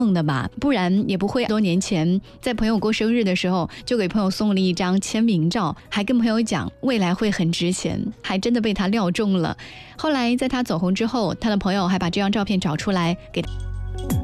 的吧，不然也不会多年前在朋友过生日的时候就给朋友送了一张签名照，还跟朋友讲未来会很值钱，还真的被他料中了。后来在他走红之后，他的朋友还把这张照片找出来给他